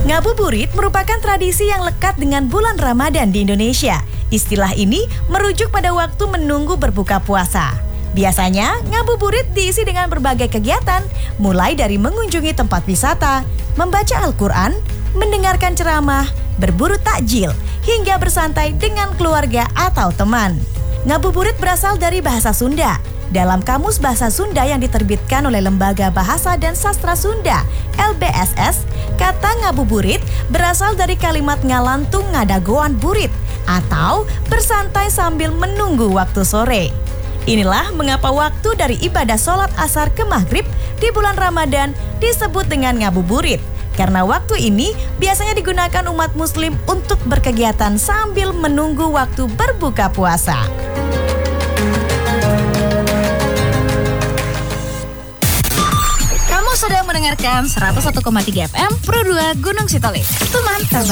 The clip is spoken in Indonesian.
Ngabuburit merupakan tradisi yang lekat dengan bulan Ramadan di Indonesia. Istilah ini merujuk pada waktu menunggu berbuka puasa. Biasanya, ngabuburit diisi dengan berbagai kegiatan, mulai dari mengunjungi tempat wisata, membaca Al-Quran, mendengarkan ceramah, berburu takjil, hingga bersantai dengan keluarga atau teman. Ngabuburit berasal dari bahasa Sunda. Dalam Kamus Bahasa Sunda yang diterbitkan oleh Lembaga Bahasa dan Sastra Sunda (LBSS), kata ngabuburit berasal dari kalimat ngalantung ngadagoan burit atau bersantai sambil menunggu waktu sore. Inilah mengapa waktu dari ibadah sholat asar ke maghrib di bulan Ramadan disebut dengan ngabuburit. Karena waktu ini biasanya digunakan umat muslim untuk berkegiatan sambil menunggu waktu berbuka puasa. Kamu sedang mendengarkan 101,3 FM Pro 2 Gunung Sitoli. Teman